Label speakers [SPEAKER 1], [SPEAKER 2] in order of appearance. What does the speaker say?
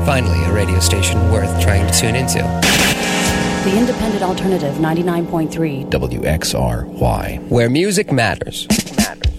[SPEAKER 1] Finally, a radio station worth trying to tune into.
[SPEAKER 2] The Independent Alternative 99.3
[SPEAKER 3] WXRY.
[SPEAKER 1] Where music matters.